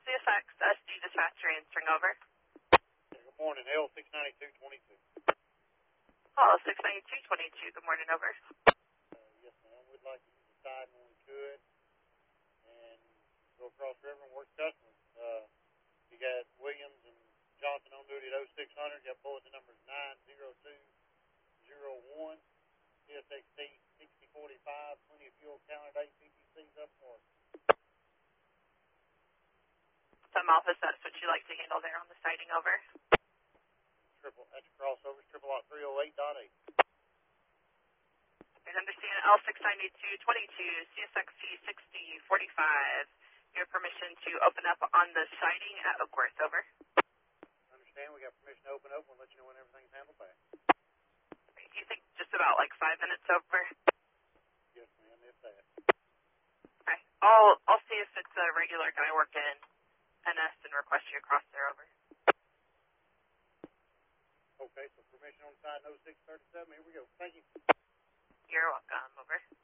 CSX SD dispatcher answering over. Good morning, L69222. Oh, 69222, good morning, over. Yes, ma'am. We'd like to use the side when we could and go across the river and work customers. You got Williams and Johnson on duty at 0600. You got bulletin numbers 90201. CSXT 6045. Plenty of fuel counted. PPC's up north. Some office, that's what you like to handle there on the sighting, over. That's crossovers, 308.8. I understand L69222, CSXT 6045. Your permission to open up on the sighting at Oakworth, over. Understand, we got permission to open up. We'll let you know when everything's handled back. You think just about like 5 minutes, over? Yes, ma'am, if that. Okay. I'll see if it's a regular guy working NS and request you across there, over. Okay, so permission on side 0637. Here we go. Thank you. You're welcome, over.